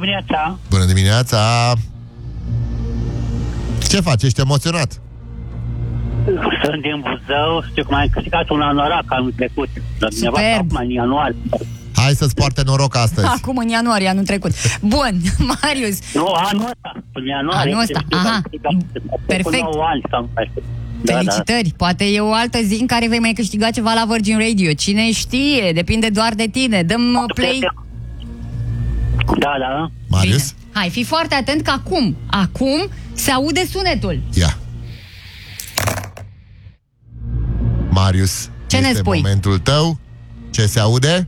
dimineața. Bună dimineața. Ce faci? Ești emoționat? Sunt din Buzău. Știu că m-am câștigat un anorac anul trecut. Superb. Acum în ianuarie. Hai să-ți poarte noroc astăzi. Acum în ianuarie, anul trecut. Bun, Marius. Nu, anul ăsta. În ianuarie. Anul ăsta, aha. Perfect. Felicitări. Poate e o altă zi în care vei mai câștiga ceva la Virgin Radio. Cine știe, depinde doar de tine. Dăm play. Da. Marius? Bine. Hai, fii foarte atent că acum se aude sunetul. Ia. Ce Marius, ne este spui? momentul tău. Ce se aude?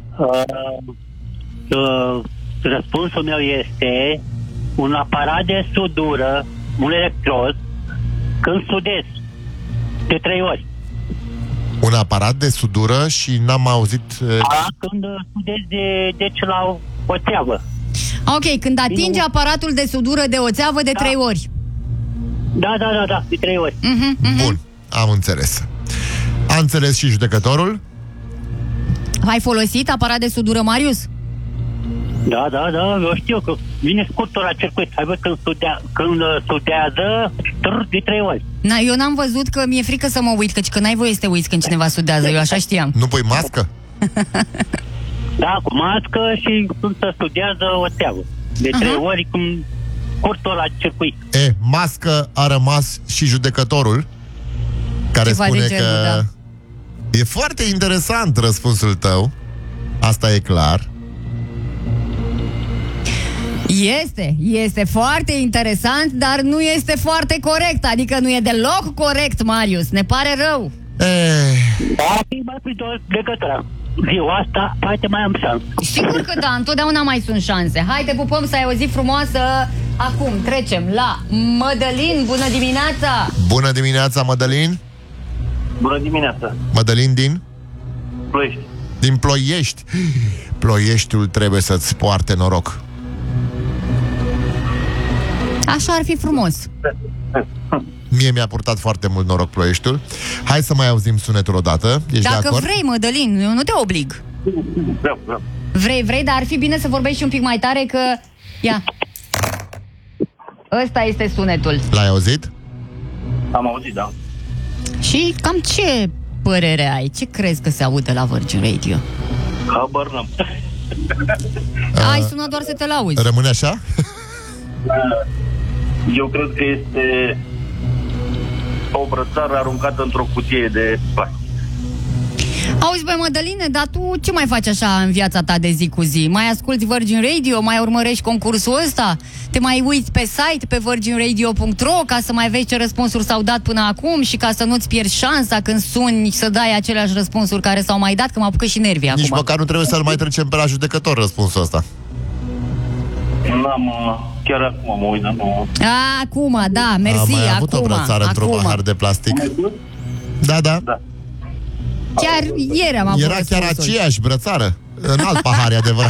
Răspunsul meu este un aparat de sudură, un electrod, când sudez de 3 ori. Un aparat de sudură și n-am auzit... Când sudez de ce la o țeavă. Ok, când atinge aparatul de sudură de o țeavă de 3 ori. Da, de 3 ori. Bun, am înțeles. A înțeles și judecătorul? Ai folosit aparat de sudură, Marius? Da, eu știu că vine scurtul la circuit. Ai văzut când sudează de 3 ori. Eu n-am văzut, că mi-e frică să mă uit, căci că n-ai voie să te uiți când cineva sudează, eu așa știam. Nu pui mască? Da, cu mască și când se studiază o țeavă. De 3 ori, cum scurtul la circuit. Mască a rămas și judecătorul, care Ceva spune de genul, că... da. E foarte interesant răspunsul tău. Asta e clar. Este foarte interesant, dar nu este foarte corect. Adică nu e deloc corect, Marius. Ne pare rău. Da, mai prins o legătură. Ziua asta, poate mai am șansă. Sigur că da, întotdeauna mai sunt șanse. Hai, te pupăm, să ai o zi frumoasă. Acum trecem la Mădălin. Bună dimineața! Bună dimineața, Mădălin. Bună dimineața. Mădălin din? Ploiești. Din Ploiești. Ploieștiul trebuie să-ți poarte noroc. Așa ar fi frumos. Mie mi-a purtat foarte mult noroc Ploieștiul. Hai să mai auzim sunetul odată. Ești de Dacă acord? vrei, Mădălin, eu nu te oblig. Vreau. Vrei, dar ar fi bine să vorbești un pic mai tare, că... Ia. Ăsta este sunetul. L-ai auzit? Am auzit, da. Și cam ce părere ai? Ce crezi că se aude la Virgin Radio? Habar n-am. Ai sunat doar să te lauzi. Rămâne așa? Eu cred că este o brățară aruncată într-o cutie de plastic. Auzi, băi, Mădăline, dar tu ce mai faci așa în viața ta de zi cu zi? Mai asculti Virgin Radio? Mai urmărești concursul ăsta? Te mai uiți pe site, pe virginradio.ro, ca să mai vezi ce răspunsuri s-au dat până acum și ca să nu-ți pierzi șansa când suni să dai aceleași răspunsuri care s-au mai dat, că mă apucă și nervii Nici acum. măcar nu trebuie să-l mai trecem pe la judecător răspunsul ăsta. N-am, chiar acum mă uit, dar nu... Acum, da, mersi, Am mai avut acum, o brățară într-un pahar de plastic. Da. Chiar ieri am avut Era chiar răspunsuri. aceeași brățară. În alt pahar, e adevărat.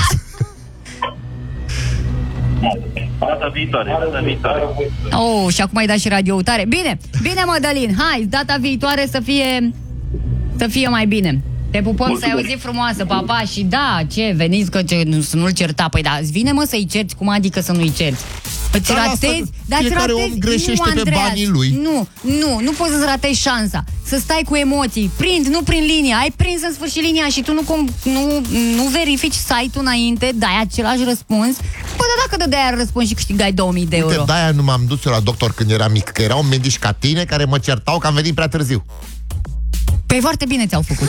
Data viitoare. Oh, și acum ai dat și radio tare. Bine, Mădălin, hai, data viitoare să fie mai bine. Te pupăm, să ai o zi frumoasă, papa. Și da, veniți că să nu-l certa. Păi da, îți vine, mă, să-i cerți. Cum adică să nu-i cerți? Îți Dar ratezi, asta, fiecare om greșește pe banii lui. Nu poți să-ți ratezi șansa. Să stai cu emoții. Nu prind linia. Ai prins în sfârșit linia și tu nu verifici site-ul înainte, dai același răspuns. Păi da, dacă dădeai răspuns și câștigai 2000 de euro. Uite, de-aia nu m-am dus eu la doctor când eram mic, că erau medici ca tine care mă certau că am venit prea târziu. Păi foarte bine ți-au făcut.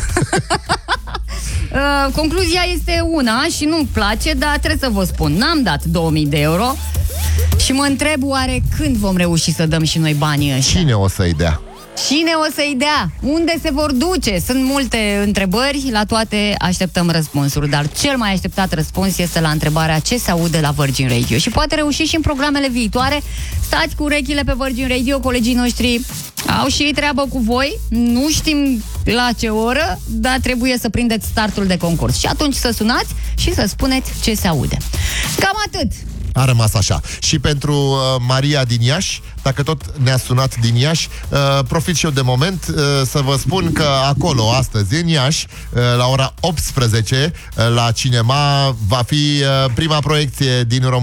Concluzia este una și nu-mi place, dar trebuie să vă spun, n-am dat 2000 de euro și mă întreb oare când vom reuși să dăm și noi banii ăștia. Cine o să-i dea? Cine o să-i dea? Unde se vor duce? Sunt multe întrebări, la toate așteptăm răspunsuri, dar cel mai așteptat răspuns este la întrebarea ce se aude la Virgin Radio. Și poate reuși și în programele viitoare. Stați cu urechile pe Virgin Radio, colegii noștri au și ei treabă cu voi. Nu știm la ce oră, dar trebuie să prindeți startul de concurs. Și atunci să sunați și să spuneți ce se aude. Cam atât. A rămas așa. Și pentru Maria din Iași, dacă tot ne-a sunat din Iași, profit și eu de moment să vă spun că acolo, astăzi, în Iași, la ora 18, la cinema, va fi prima proiecție din România